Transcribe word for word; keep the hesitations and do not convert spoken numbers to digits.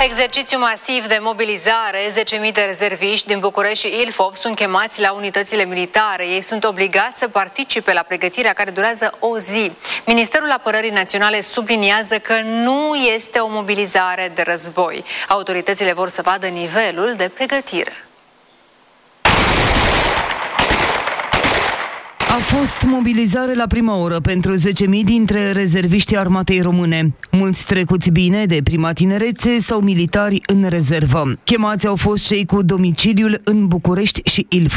Exercițiu masiv de mobilizare. zece mii de rezerviști din București și Ilfov sunt chemați la unitățile militare. Ei sunt obligați să participe la pregătirea care durează o zi. Ministerul Apărării Naționale subliniază că nu este o mobilizare de război. Autoritățile vor să vadă nivelul de pregătire. A fost mobilizare la prima oră pentru zece mii dintre rezerviștii armatei române. Mulți trecuți bine de prima tinerețe sau militari în rezervă. Chemați au fost cei cu domiciliul în București și Ilfov.